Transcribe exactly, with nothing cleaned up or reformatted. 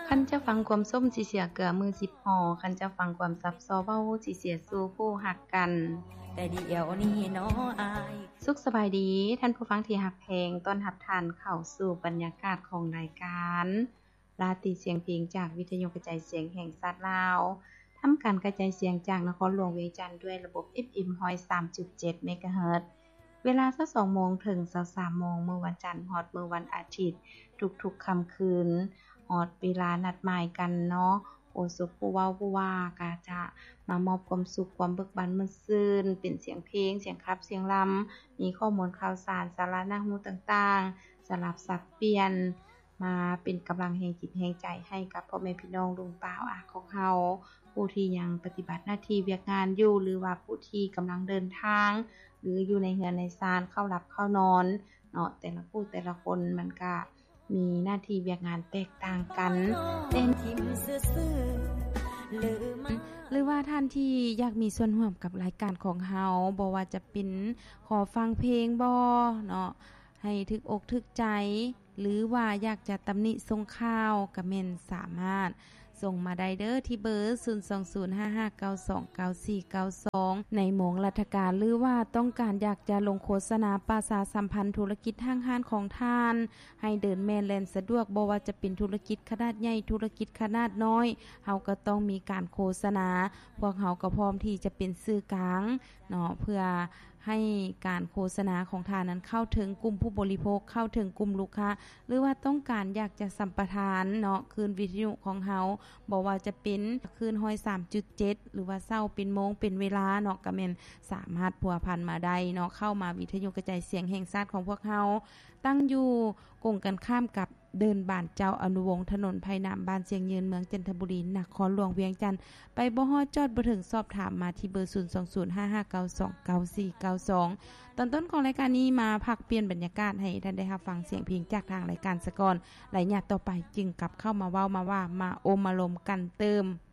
คันจะฟังความส้มสิเสียเกลือมือสิบห่อคันจะฟังความซับซ้อเว้าสิเสียสู่ผู้ฮักกันแต่เดี๋ยวนี้น้ออายสุขสบายดีท่านผู้ฟังที่ฮักแพงต้อนรับท่านเข้าสู่บรรยากาศของรายการราตรีเสียงเพลงจากวิทยุกระจายเสียงแห่งชาติลาวทำการกระจายเสียงจากนครหลวงเวียงจันทน์ด้วยระบบ เอฟ เอ็ม หนึ่งร้อยสามจุดเจ็ด เมกะเฮิรตซ์เวลา สิบสองโมง ถึง ยี่สิบสามโมง มื้อวันจันทร์ฮอดมื้อวันอาทิตย์ทุกๆค่ำคืนฮอดเวลานัดหมายกันเนาะโอสุขผู้เว้าผู้ว่าก็จะมามอบความสุขความเบิกบานมื้อซื่นเป็นเสียงเพลงเสียงครับเสียงรำมีข้อมูลข่าวสารสาระน่ารู้ต่างๆสลับสับเปลี่ยนมาเป็นกำลังแห่งจิตแห่งใจให้กับพ่อแม่พี่น้องลุงป้าอาของเฮาผู้ที่ยังปฏิบัติหน้าที่เวียกงานอยู่หรือว่าผู้ที่กำลังเดินทางหรืออยู่ในเรือนในศาลเข้าหลับเข้านอนเนาะแต่ละผู้แต่ละคนมันก็มีหน้าที่เวียกงานแตกต่างกันเป็นทิมซื่อๆหรือว่าท่านที่อยากมีส่วนร่วมกับรายการของเฮาบ่ว่าจะเป็นขอฟังเพลงบ่เนาะให้ถึกอกถึกใจหรือว่าอยากจะตำหนิส่งข่าวก็แม่นสามารถส่งมาได้เด้อที่เบอร์ ศูนย์ สอง ศูนย์ ห้า ห้า เก้า สอง เก้า สี่ เก้า สอง ในหมวงราชการหรือว่าต้องการอยากจะลงโฆษณาประชาสัมพันธ์ธุรกิจทางห้านของท่านให้เดินแม่นแล่นสะดวกบ่ว่าจะเป็นธุรกิจขนาดใหญ่ธุรกิจขนาดน้อยเฮาก็ต้องมีการโฆษณาพวกเฮาก็พร้อมที่จะเป็นสื่อกลางเนาะเพื่อให้การโฆษณาของท่านนั้นเข้าถึงกลุ่มผู้บริโภคเข้าถึงกลุ่มลูกค้าหรือว่าต้องการอยากจะสัมปทานเนาะคืนวิทยุของเฮาบ่ว่าจะเป็นคืน หนึ่งร้อยสามจุดเจ็ด หรือว่าเช้าเป็นโมงเป็นเวลาเนาะก็แม่นสามารถพัวพันมาได้เนาะเข้ามาวิทยุกระจายเสียงแห่งชาติของพวกเฮาตั้งอยู่กงกันข้ามกับเดินบ้านเจ้าอนุวงศ์ถนนไผ่น้ำบ้านเสียงยืนเมืองจันทบุรีนครหลวงเวียงจันทน์ไปบ่ฮอดจอดบ่ถึงสอบถามมาที่เบอร์ ศูนย์ สอง ศูนย์ ห้า ห้า เก้า สอง เก้า สี่ เก้า สองตอนต้นของรายการนี้มาพักเปลี่ยนบรรยากาศให้ท่านได้รับฟังเสียงเพลงจากทางรายการสะก่อนหลายญาติต่อไปจึงกลับเข้ามาเว้ามาว่ามาโอมมาลมกันเติม